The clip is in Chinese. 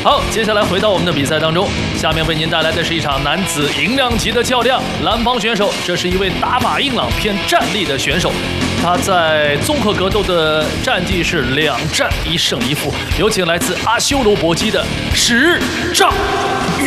好，接下来回到我们的比赛当中，下面为您带来的是一场男子银量级的较量。蓝方选手，这是一位打法硬朗、偏战力的选手，他在综合格斗的战绩是2战1胜1负。有请来自阿修罗搏击的史兆宇。